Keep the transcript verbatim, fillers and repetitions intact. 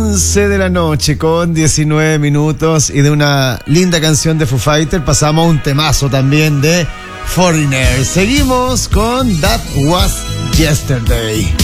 once de la noche con diecinueve minutos y de una linda canción de Foo Fighters pasamos a un temazo también de Foreigner. Seguimos con That Was Yesterday.